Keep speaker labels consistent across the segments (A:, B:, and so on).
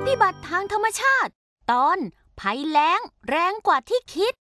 A: พิบัติทางธรรมชาติตอนภัยแล้งแรงกว่าที่คิด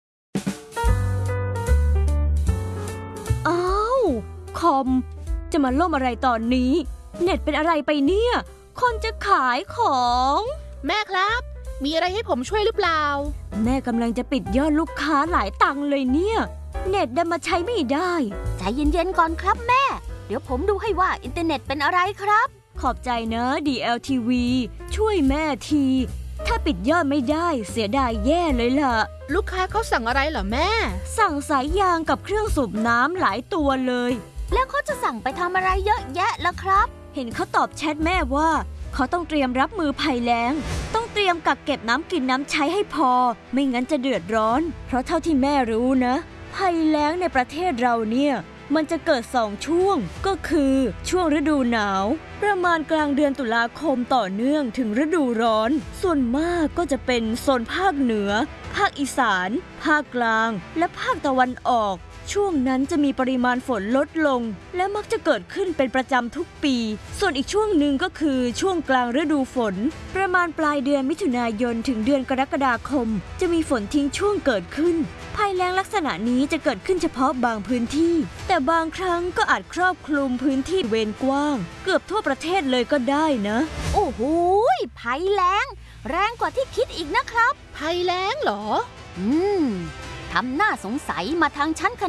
B: อ้าวคอมจะมาล่มอะไรตอนนี้เน็ตเป็นอะไรไปเนี่ยคนจะขายของ
C: แม่ครับมีอะไรให้ผมช่วยหรือเปล่า
B: แม่กำลังจะปิดยอดลูกค้าหลายตังค์เลยเนี่ยเน็ตดันมาใช้ไม่ได้
A: ใจเย็นๆก่อนครับแม่เดี๋ยวผมดูให้ว่าอินเทอร์เน็ตเป็นอะไรครับ
B: ขอบใจนะ DLTV ช่วยแม่ทีถ้าปิดยอดไม่ได้เสียดายแย่เลยล่ะ
C: ลูกค้าเขาสั่งอะไรเหรอแม่
B: สั่งสายยางกับเครื่องสูบน้ำหลายตัวเลย
A: แล้วเขาจะสั่งไปทำอะไรเยอะแยะล่ะครับ
B: เห็นเขาตอบแชทแม่ว่าเขาต้องเตรียมรับมือภัยแล้งต้องเตรียมกักเก็บน้ำกินน้ำใช้ให้พอไม่งั้นจะเดือดร้อนเพราะเท่าที่แม่รู้นะภัยแล้งในประเทศเราเนี่ยมันจะเกิด2ช่วงก็คือช่วงฤดูหนาวประมาณกลางเดือนตุลาคมต่อเนื่องถึงฤดูร้อนส่วนมากก็จะเป็นโซนภาคเหนือภาคอีสานภาคกลางและภาคตะวันออกช่วงนั้นจะมีปริมาณฝนลดลงและมักจะเกิดขึ้นเป็นประจำทุกปีส่วนอีกช่วงหนึ่งก็คือช่วงกลางฤดูฝนประมาณปลายเดือนมิถุนายนถึงเดือนกรกฎาคมจะมีฝนทิ้งช่วงเกิดขึ้นภัยแล้งลักษณะนี้จะเกิดขึ้นเฉพาะบางพื้นที่แต่บางครั้งก็อาจครอบคลุมพื้นที่เวรกว้างเกือบทั่วประเทศเลยก็ได้นะ
A: โอ้โหภัยแล้งแรงกว่าที่คิดอีกนะครับ
C: ภัยแล้งเหรอ
A: ทำหน้าสงสัยมาทางชั้นข